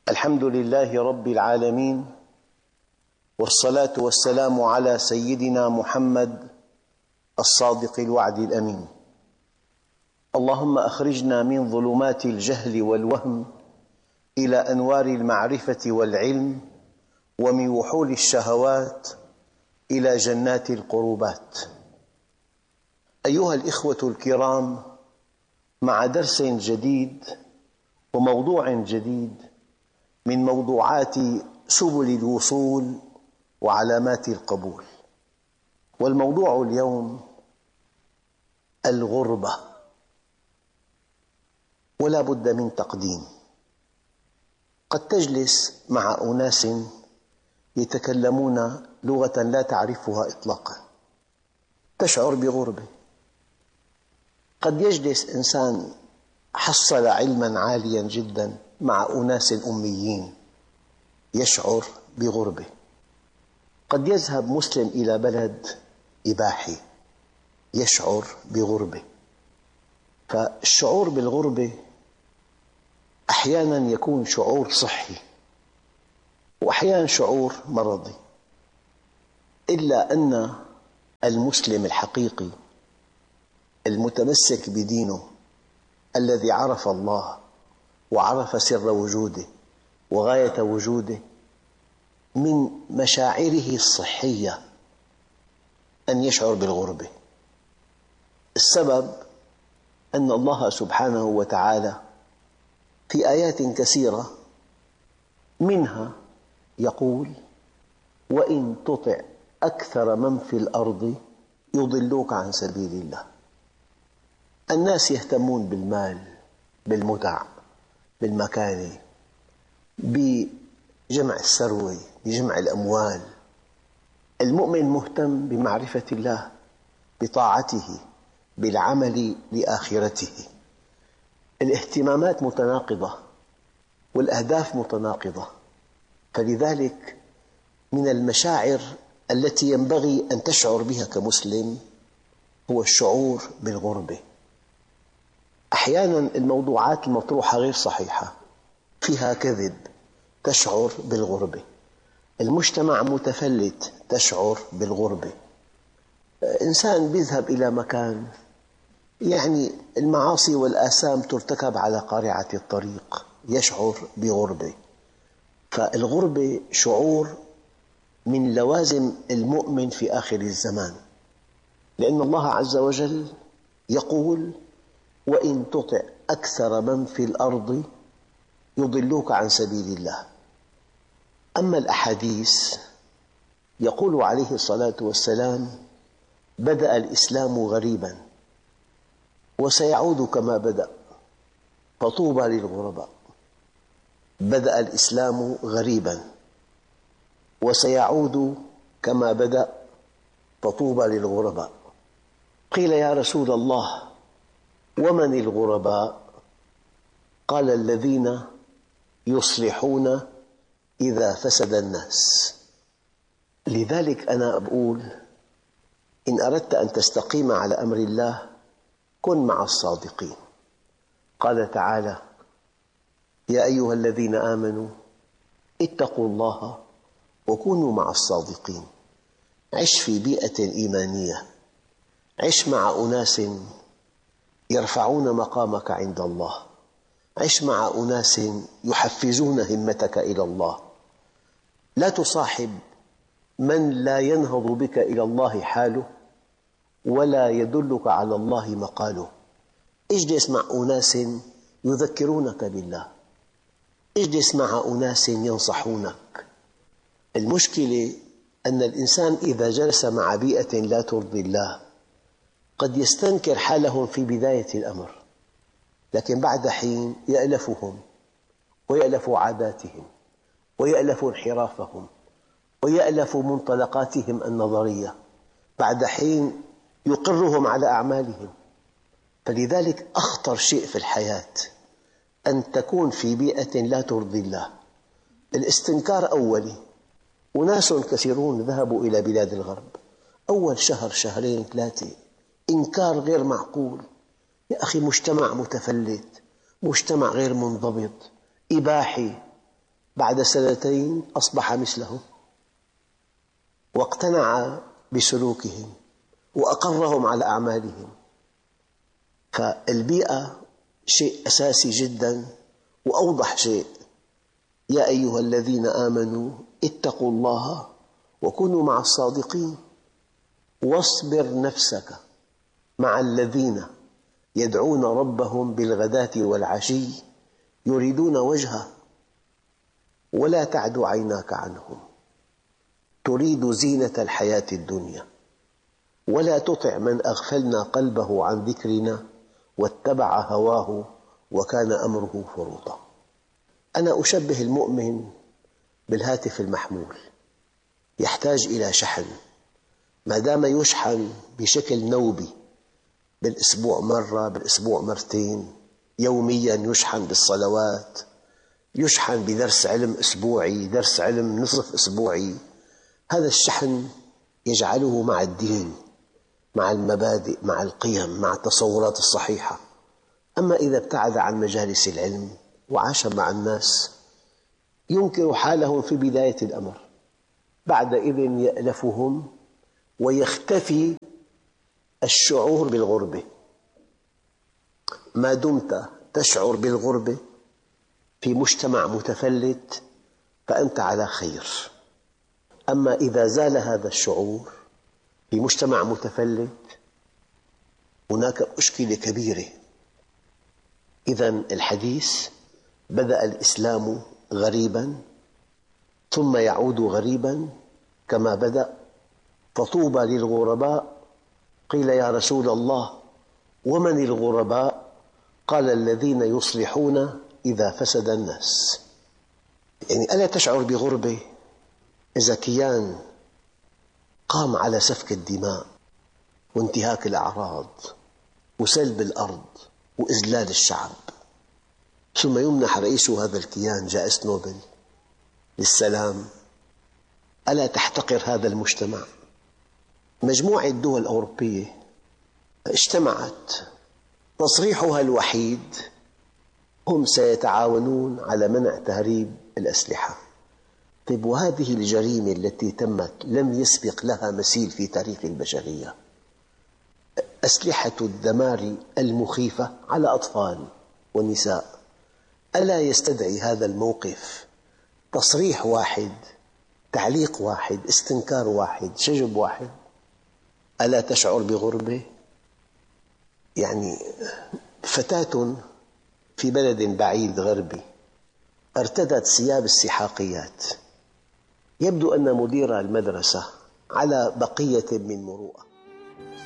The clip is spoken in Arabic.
الحمد لله رب العالمين، والصلاة والسلام على سيدنا محمد الصادق الوعد الأمين. اللهم أخرجنا من ظلمات الجهل والوهم إلى أنوار المعرفة والعلم، ومن وحول الشهوات إلى جنات القربات. أيها الإخوة الكرام، مع درس جديد وموضوع جديد من موضوعات سبل الوصول وعلامات القبول. والموضوع اليوم الغربة، ولا بد من تقديم. قد تجلس مع أناس يتكلمون لغة لا تعرفها إطلاقا، تشعر بغربة. قد يجلس إنسان حصل علما عاليا جدا مع أناس أميين، يشعر بغربة. قد يذهب مسلم إلى بلد إباحي، يشعر بغربة. فالشعور بالغربة أحيانا يكون شعور صحي، وأحيانا شعور مرضي، إلا أن المسلم الحقيقي المتمسك بدينه الذي عرف الله وعرف سر وجوده وغاية وجوده، من مشاعره الصحية أن يشعر بالغربة. السبب أن الله سبحانه وتعالى في آيات كثيرة منها يقول: وإن تطع أكثر من في الأرض يضلوك عن سبيل الله. الناس يهتمون بالمال، بالمتع، بالمكانة، بجمع الثروة، بجمع الأموال. المؤمن مهتم بمعرفة الله، بطاعته، بالعمل لآخرته. الاهتمامات متناقضة والأهداف متناقضة، فلذلك من المشاعر التي ينبغي أن تشعر بها كمسلم هو الشعور بالغربة. أحيانا الموضوعات المطروحة غير صحيحة، فيها كذب، تشعر بالغربة. المجتمع متفلت، تشعر بالغربة. إنسان يذهب إلى مكان المعاصي والآثام ترتكب على قارعة الطريق، يشعر بغربة. فالغربة شعور من لوازم المؤمن في آخر الزمان، لأن الله عز وجل يقول: وإن تطع أكثر من في الأرض يضلوك عن سبيل الله. أما الأحاديث يقول عليه الصلاة والسلام: بدأ الإسلام غريبا وسيعود كما بدأ فطوبى للغرباء. بدأ الإسلام غريبا وسيعود كما بدأ فطوبى للغرباء. قيل: يا رسول الله، ومن الغرباء؟ قال: الذين يصلحون إذا فسد الناس. لذلك أنا أقول: إن أردت أن تستقيم على أمر الله كن مع الصادقين. قال تعالى: يا أيها الذين آمنوا اتقوا الله وكونوا مع الصادقين. عش في بيئة إيمانية، عش مع أناس يرفعون مقامك عند الله، عش مع أناس يحفزون همتك إلى الله. لا تصاحب من لا ينهض بك إلى الله حاله ولا يدلك على الله مقاله. اجلس مع أناس يذكرونك بالله، اجلس مع أناس ينصحونك. المشكلة أن الإنسان إذا جلس مع بيئة لا ترضي الله قد يستنكر حالهم في بداية الأمر، لكن بعد حين يألفهم ويألف عاداتهم ويألف انحرافهم ويألف منطلقاتهم النظرية، بعد حين يقرهم على أعمالهم. فلذلك أخطر شيء في الحياة أن تكون في بيئة لا ترضي الله. الاستنكار أولي. أناس كثيرون ذهبوا إلى بلاد الغرب، أول شهر شهرين ثلاثة إنكار غير معقول. يا أخي، مجتمع متفلت، مجتمع غير منضبط، إباحي. بعد سنتين أصبح مثلهم واقتنع بسلوكهم وأقرهم على أعمالهم. فالبيئة شيء أساسي جدا. وأوضح شيء: يا أيها الذين آمنوا اتقوا الله وكونوا مع الصادقين واصبر نفسك مع الذين يدعون ربهم بالغداة والعشي يريدون وجهه ولا تعد عيناك عنهم تريد زينة الحياة الدنيا ولا تطع من أغفلنا قلبه عن ذكرنا واتبع هواه وكان أمره فرطا. أنا أشبه المؤمن بالهاتف المحمول، يحتاج إلى شحن. ما دام يشحن بشكل نوبي، بالأسبوع مرة، بالأسبوع مرتين، يومياً يشحن بالصلوات، يشحن بدرس علم أسبوعي، درس علم نصف أسبوعي، هذا الشحن يجعله مع الدين، مع المبادئ، مع القيم، مع التصورات الصحيحة. أما إذا ابتعد عن مجالس العلم وعاش مع الناس ينكر حالهم في بداية الأمر، بعدئذ يألفهم ويختفي الشعور بالغربة. ما دمت تشعر بالغربة في مجتمع متفلت فأنت على خير. أما إذا زال هذا الشعور في مجتمع متفلت هناك مشكلة كبيرة. إذن الحديث: بدأ الإسلام غريباً ثم يعود غريباً كما بدأ، فطوبى للغرباء. قيل: يا رسول الله ومن الغرباء؟ قال: الذين يصلحون إذا فسد الناس. يعني ألا تشعر بغربة إذا كيان قام على سفك الدماء وانتهاك الأعراض وسلب الأرض وإذلال الشعب، ثم يمنح رئيس هذا الكيان جائزة نوبل للسلام؟ ألا تحتقر هذا المجتمع؟ مجموعة دول أوروبية اجتمعت، تصريحها الوحيد: هم سيتعاونون على منع تهريب الأسلحة. طيب، وهذه الجريمة التي تمت لم يسبق لها مثيل في تاريخ البشرية، أسلحة الدمار المخيفة على أطفال ونساء، ألا يستدعي هذا الموقف تصريح واحد، تعليق واحد، استنكار واحد، شجب واحد؟ ألا تشعر بغربة؟ يعني فتاة في بلد بعيد غربي ارتدت ثياب السحاقيات، يبدو أن مدير المدرسة على بقية من مروءة.